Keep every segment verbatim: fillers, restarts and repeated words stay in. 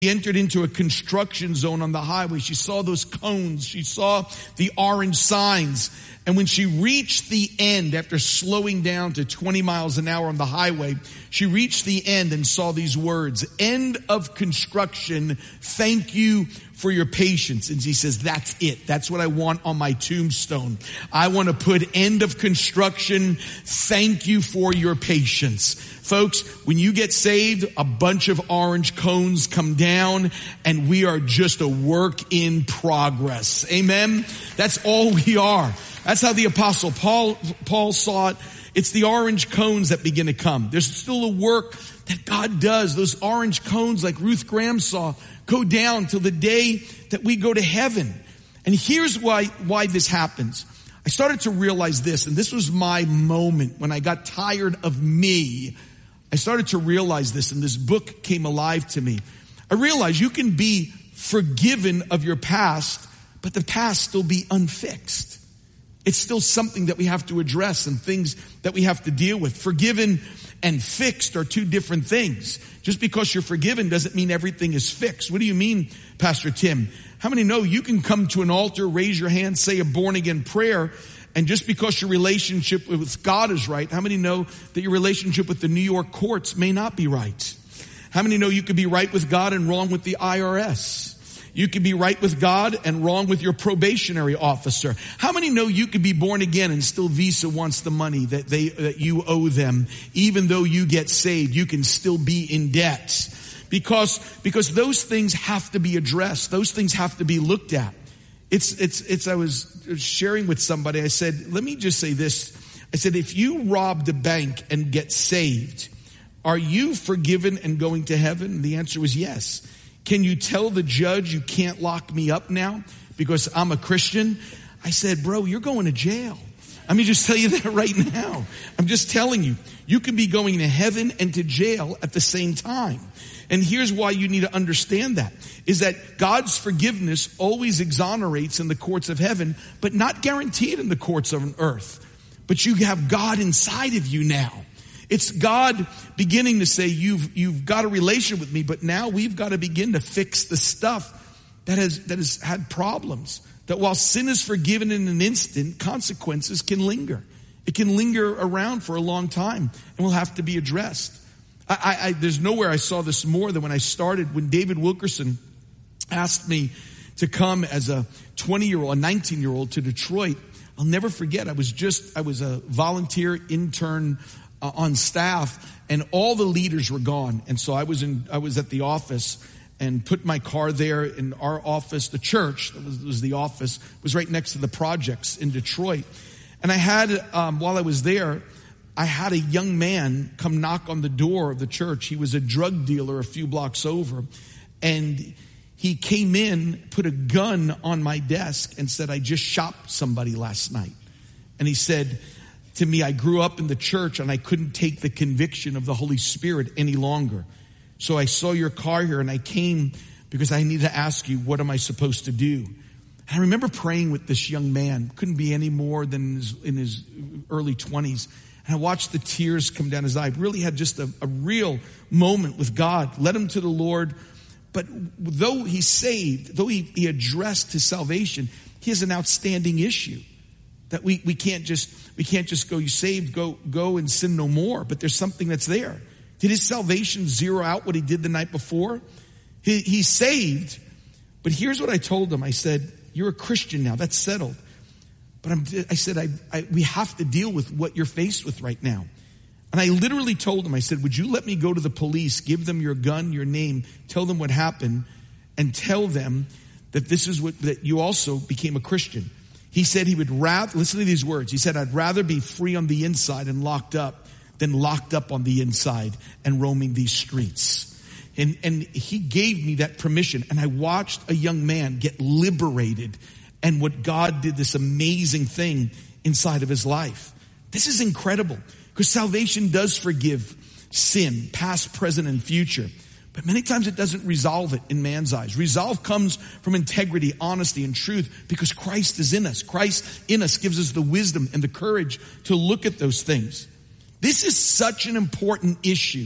She entered into a construction zone on the highway. She saw those cones. She saw the orange signs. And when she reached the end, after slowing down to twenty miles an hour on the highway, she reached the end and saw these words, "End of construction. Thank you for your patience." And she says, that's it. That's what I want on my tombstone. I want to put end of construction. Thank you for your patience. Folks, when you get saved, a bunch of orange cones come down and we are just a work in progress. Amen. That's all we are. That's how the apostle Paul, Paul saw it. It's the orange cones that begin to come. There's still a work that God does. Those orange cones, like Ruth Graham saw, go down till the day that we go to heaven. And here's why, why this happens. I started to realize this, and this was my moment when I got tired of me. I started to realize this, and this book came alive to me. I realized you can be forgiven of your past, but the past still be unfixed. It's still something that we have to address and things that we have to deal with. Forgiven and fixed are two different things. Just because you're forgiven doesn't mean everything is fixed. What do you mean, Pastor Tim? How many know you can come to an altar, raise your hand, say a born-again prayer, and just because your relationship with God is right, how many know that your relationship with the New York courts may not be right? How many know you could be right with God and wrong with the I R S? You could be right with God and wrong with your probationary officer. How many know you could be born again and still Visa wants the money that they that you owe them? Even though you get saved, you can still be in debt. Because, because those things have to be addressed. Those things have to be looked at. It's, it's, it's, I was sharing with somebody, I said, let me just say this. I said, if you robbed a bank and get saved, are you forgiven and going to heaven? And the answer was yes. Can you tell the judge you can't lock me up now because I'm a Christian? I said, bro, you're going to jail. Let me just tell you that right now. I'm just telling you, you can be going to heaven and to jail at the same time. And here's why you need to understand that, is that God's forgiveness always exonerates in the courts of heaven, but not guaranteed in the courts of earth. But you have God inside of you now. It's God beginning to say, you've, you've got a relation with me, but now we've got to begin to fix the stuff that has, that has had problems. That while sin is forgiven in an instant, consequences can linger. It can linger around for a long time and will have to be addressed. I, I, I, there's nowhere I saw this more than when I started, when David Wilkerson asked me to come as a twenty-year-old, a nineteen-year-old to Detroit. I'll never forget, I was just, I was a volunteer intern Uh, on staff, and all the leaders were gone. And so I was in, I was at the office and put my car there in our office. The church, that was, was the office, was right next to the projects in Detroit. And I had, um, while I was there, I had a young man come knock on the door of the church. He was a drug dealer a few blocks over. And he came in, put a gun on my desk and said, I just shot somebody last night. And he said to me, I grew up in the church and I couldn't take the conviction of the Holy Spirit any longer. So I saw your car here and I came because I need to ask you, what am I supposed to do? And I remember praying with this young man, couldn't be any more than in his, in his early twenties. And I watched the tears come down his eye. I really had just a, a real moment with God, led him to the Lord. But though he's saved, though he, he addressed his salvation, he has an outstanding issue. That we, we can't just, we can't just go, you saved, go, go and sin no more. But there's something that's there. Did his salvation zero out what he did the night before? He, he's saved. But here's what I told him. I said, you're a Christian now. That's settled. But I'm, I said, I, I, we have to deal with what you're faced with right now. And I literally told him, I said, would you let me go to the police, give them your gun, your name, tell them what happened, and tell them that this is what, that you also became a Christian. He said he would rather, listen to these words. He said, I'd rather be free on the inside and locked up than locked up on the inside and roaming these streets. And, and he gave me that permission. And I watched a young man get liberated and what God did, this amazing thing inside of his life. This is incredible because salvation does forgive sin, past, present, and future. But many times it doesn't resolve it in man's eyes. Resolve comes from integrity, honesty, and truth because Christ is in us. Christ in us gives us the wisdom and the courage to look at those things. This is such an important issue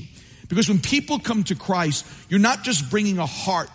Because when people come to Christ, you're not just bringing a heart